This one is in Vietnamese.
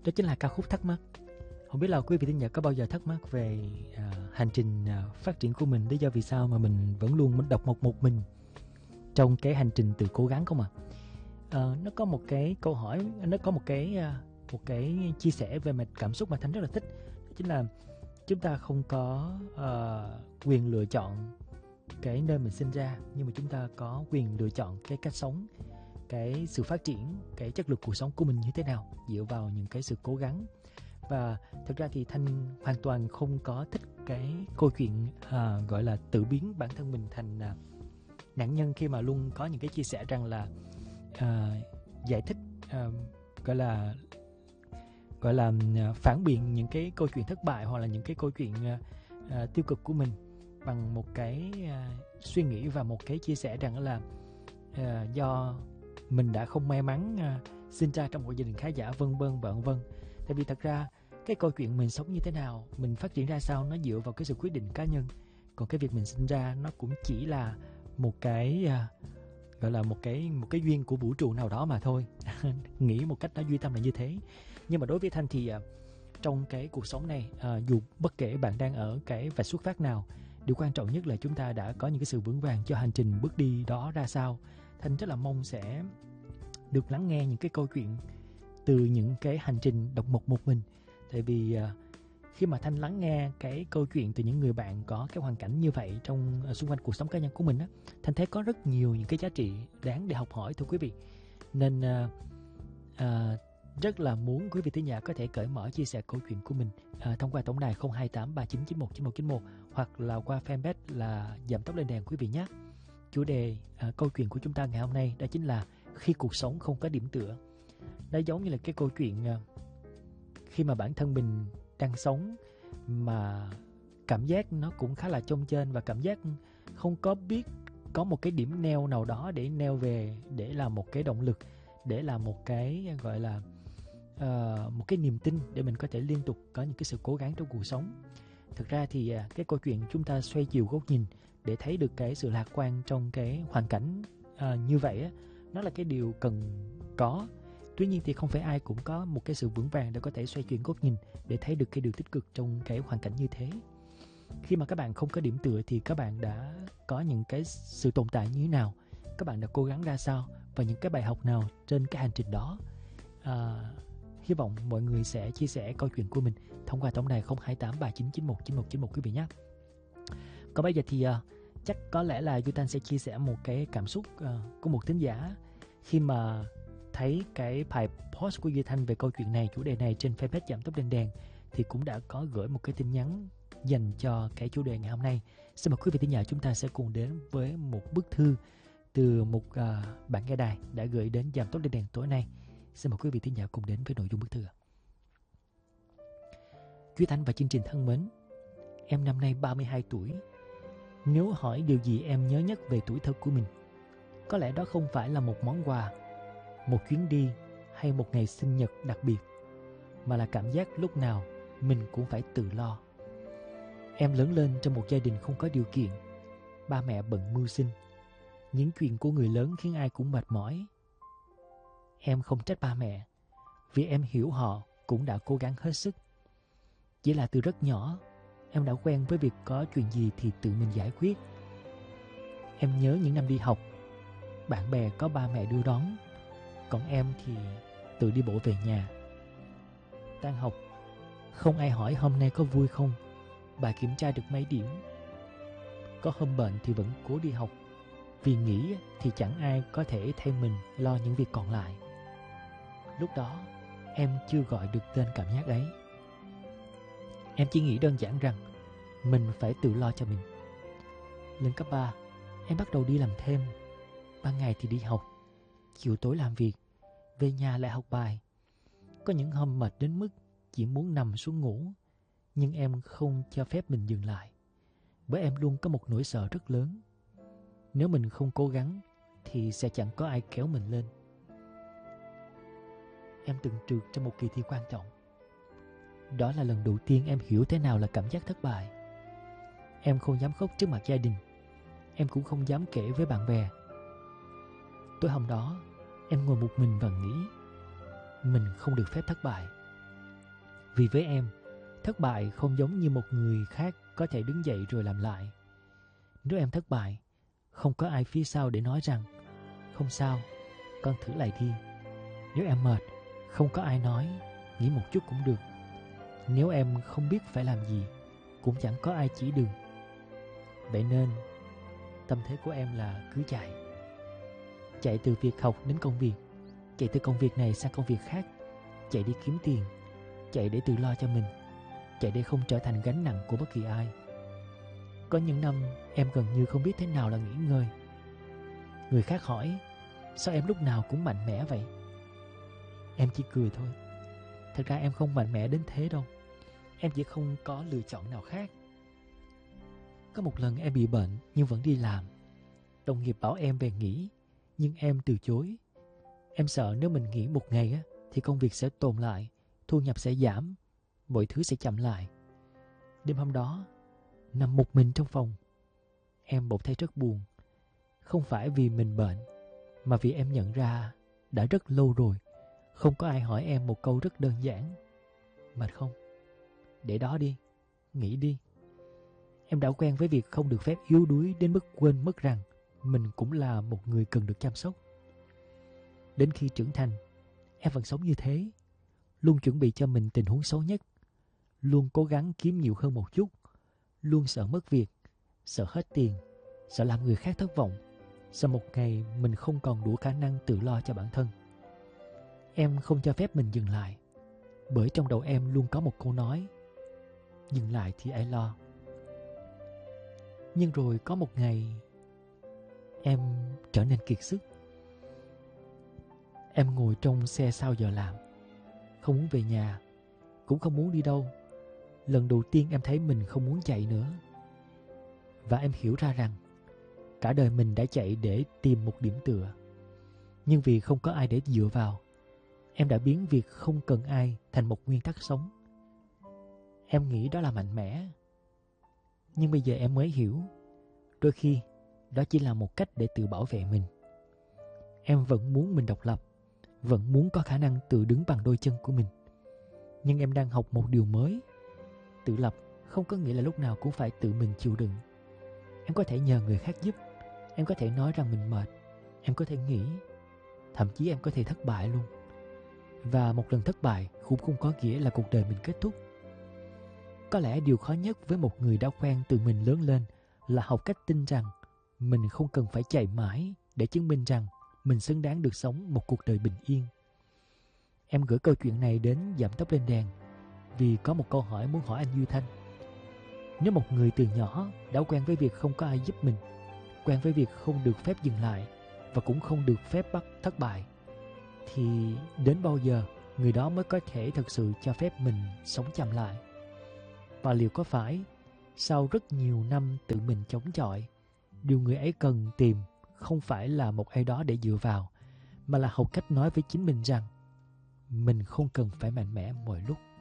Đó chính là ca khúc Thắc Mắc. Không biết là quý vị thính giả có bao giờ thắc mắc về hành trình phát triển của mình, lý do vì sao mà mình vẫn luôn muốn độc một mình trong cái hành trình từ cố gắng không ạ? Nó có một cái câu hỏi, nó có một cái chia sẻ về mặt cảm xúc mà Thanh rất là thích. Đó chính là chúng ta không có quyền lựa chọn cái nơi mình sinh ra, nhưng mà chúng ta có quyền lựa chọn cái cách sống, cái sự phát triển, cái chất lượng cuộc sống của mình như thế nào dựa vào những cái sự cố gắng. Và thực ra thì Thanh hoàn toàn không có thích cái câu chuyện gọi là tự biến bản thân mình thành nạn nhân, khi mà luôn có những cái chia sẻ rằng là giải thích gọi là phản biện những cái câu chuyện thất bại hoặc là những cái câu chuyện tiêu cực của mình bằng một cái suy nghĩ và một cái chia sẻ rằng là do mình đã không may mắn sinh ra trong một gia đình khá giả, vân vân. Tại vì thật ra cái câu chuyện mình sống như thế nào, mình phát triển ra sao, nó dựa vào cái sự quyết định cá nhân. Còn cái việc mình sinh ra nó cũng chỉ là một cái gọi là một cái duyên của vũ trụ nào đó mà thôi. Nghĩ một cách nó duy tâm là như thế. Nhưng mà đối với Thanh thì trong cái cuộc sống này, dù bất kể bạn đang ở cái vạch xuất phát nào, điều quan trọng nhất là chúng ta đã có những cái sự vững vàng cho hành trình bước đi đó ra sao. Thanh rất là mong sẽ được lắng nghe những cái câu chuyện từ những cái hành trình độc một mình. Tại vì khi mà Thanh lắng nghe cái câu chuyện từ những người bạn có cái hoàn cảnh như vậy trong xung quanh cuộc sống cá nhân của mình á, Thanh thấy có rất nhiều những cái giá trị đáng để học hỏi thưa quý vị. Nên rất là muốn quý vị thính giả có thể cởi mở chia sẻ câu chuyện của mình thông qua tổng đài 02839919191 hoặc là qua fanpage là Giảm Tốc Lên Đèn quý vị nhé. Chủ đề câu chuyện của chúng ta ngày hôm nay đó chính là khi cuộc sống không có điểm tựa. Nó giống như là cái câu chuyện khi mà bản thân mình đang sống mà cảm giác nó cũng khá là chông chênh và cảm giác không có biết có một cái điểm neo nào đó để neo về, để làm một cái động lực, để làm một cái gọi là một cái niềm tin để mình có thể liên tục có những cái sự cố gắng trong cuộc sống. Thực ra thì cái câu chuyện chúng ta xoay chiều góc nhìn để thấy được cái sự lạc quan trong cái hoàn cảnh như vậy á, nó là cái điều cần có. Tuy nhiên thì không phải ai cũng có một cái sự vững vàng để có thể xoay chuyển góc nhìn để thấy được cái điều tích cực trong cái hoàn cảnh như thế. Khi mà các bạn không có điểm tựa thì các bạn đã có những cái sự tồn tại như thế nào, các bạn đã cố gắng ra sao và những cái bài học nào trên cái hành trình đó. Hy vọng mọi người sẽ chia sẻ câu chuyện của mình thông qua tổng đài 02839919191 quý vị nhé. Còn bây giờ thì chắc có lẽ là Duy Thanh sẽ chia sẻ một cái cảm xúc của một thính giả khi mà thấy cái bài post của Duy Thanh về câu chuyện này, chủ đề này trên fanpage Giảm Tốc Lên Đèn, thì cũng đã có gửi một cái tin nhắn dành cho cái chủ đề ngày hôm nay. Xin mời quý vị thính giả chúng ta sẽ cùng đến với một bức thư từ một bạn nghe đài đã gửi đến Giảm Tốc Lên Đèn tối nay. Xin mời quý vị thính giả cùng đến với nội dung bức thư. Duy Thanh và chương trình thân mến, em năm nay 32 tuổi. Nếu hỏi điều gì em nhớ nhất về tuổi thơ của mình, có lẽ đó không phải là một món quà, một chuyến đi hay một ngày sinh nhật đặc biệt, mà là cảm giác lúc nào mình cũng phải tự lo. Em lớn lên trong một gia đình không có điều kiện, ba mẹ bận mưu sinh. Những chuyện của người lớn khiến ai cũng mệt mỏi. Em không trách ba mẹ, vì em hiểu họ cũng đã cố gắng hết sức. Chỉ là từ rất nhỏ, em đã quen với việc có chuyện gì thì tự mình giải quyết. Em nhớ những năm đi học, bạn bè có ba mẹ đưa đón, còn em thì tự đi bộ về nhà. Tan học, không ai hỏi hôm nay có vui không, bài kiểm tra được mấy điểm. Có hôm bệnh thì vẫn cố đi học, vì nghĩ thì chẳng ai có thể thay mình lo những việc còn lại. Lúc đó, em chưa gọi được tên cảm giác ấy. Em chỉ nghĩ đơn giản rằng mình phải tự lo cho mình. Lên cấp 3, em bắt đầu đi làm thêm. Ban ngày thì đi học, chiều tối làm việc, về nhà lại học bài. Có những hôm mệt đến mức chỉ muốn nằm xuống ngủ, nhưng em không cho phép mình dừng lại, bởi em luôn có một nỗi sợ rất lớn. Nếu mình không cố gắng thì sẽ chẳng có ai kéo mình lên. Em từng trượt trong một kỳ thi quan trọng. Đó là lần đầu tiên em hiểu thế nào là cảm giác thất bại. Em không dám khóc trước mặt gia đình, em cũng không dám kể với bạn bè. Tối hôm đó, em ngồi một mình và nghĩ mình không được phép thất bại. Vì với em, thất bại không giống như một người khác có thể đứng dậy rồi làm lại. Nếu em thất bại, không có ai phía sau để nói rằng không sao, con thử lại đi. Nếu em mệt, không có ai nói nghỉ một chút cũng được. Nếu em không biết phải làm gì, cũng chẳng có ai chỉ đường. Vậy nên tâm thế của em là cứ chạy. Chạy từ việc học đến công việc, chạy từ công việc này sang công việc khác, chạy đi kiếm tiền, chạy để tự lo cho mình, chạy để không trở thành gánh nặng của bất kỳ ai. Có những năm em gần như không biết thế nào là nghỉ ngơi. Người khác hỏi, sao em lúc nào cũng mạnh mẽ vậy? Em chỉ cười thôi. Thật ra em không mạnh mẽ đến thế đâu. Em chỉ không có lựa chọn nào khác. Có một lần em bị bệnh nhưng vẫn đi làm. Đồng nghiệp bảo em về nghỉ, nhưng em từ chối. Em sợ nếu mình nghỉ một ngày thì công việc sẽ tồn lại, thu nhập sẽ giảm, mọi thứ sẽ chậm lại. Đêm hôm đó, nằm một mình trong phòng, em bỗng thấy rất buồn. Không phải vì mình bệnh, mà vì em nhận ra đã rất lâu rồi không có ai hỏi em một câu rất đơn giản: mệt không? Để đó đi, nghỉ đi. Em đã quen với việc không được phép yếu đuối đến mức quên mất rằng mình cũng là một người cần được chăm sóc. Đến khi trưởng thành, em vẫn sống như thế, luôn chuẩn bị cho mình tình huống xấu nhất, luôn cố gắng kiếm nhiều hơn một chút, luôn sợ mất việc, sợ hết tiền, sợ làm người khác thất vọng, sợ một ngày mình không còn đủ khả năng tự lo cho bản thân. Em không cho phép mình dừng lại, bởi trong đầu em luôn có một câu nói: dừng lại thì ai lo. Nhưng rồi có một ngày, em trở nên kiệt sức. Em ngồi trong xe sau giờ làm, không muốn về nhà, cũng không muốn đi đâu. Lần đầu tiên em thấy mình không muốn chạy nữa. Và em hiểu ra rằng cả đời mình đã chạy để tìm một điểm tựa. Nhưng vì không có ai để dựa vào, em đã biến việc không cần ai thành một nguyên tắc sống. Em nghĩ đó là mạnh mẽ. Nhưng bây giờ em mới hiểu, đôi khi đó chỉ là một cách để tự bảo vệ mình. Em vẫn muốn mình độc lập, vẫn muốn có khả năng tự đứng bằng đôi chân của mình. Nhưng em đang học một điều mới. Tự lập không có nghĩa là lúc nào cũng phải tự mình chịu đựng. Em có thể nhờ người khác giúp. Em có thể nói rằng mình mệt. Em có thể nghỉ. Thậm chí em có thể thất bại luôn. Và một lần thất bại cũng không có nghĩa là cuộc đời mình kết thúc. Có lẽ điều khó nhất với một người đã quen tự mình lớn lên là học cách tin rằng mình không cần phải chạy mãi để chứng minh rằng mình xứng đáng được sống một cuộc đời bình yên. Em gửi câu chuyện này đến Giảm Tốc Lên Đèn vì có một câu hỏi muốn hỏi anh Duy Thanh. Nếu một người từ nhỏ đã quen với việc không có ai giúp mình, quen với việc không được phép dừng lại và cũng không được phép bắt thất bại, thì đến bao giờ người đó mới có thể thực sự cho phép mình sống chậm lại? Và liệu có phải sau rất nhiều năm tự mình chống chọi, điều người ấy cần tìm không phải là một ai đó để dựa vào, mà là học cách nói với chính mình rằng mình không cần phải mạnh mẽ mọi lúc?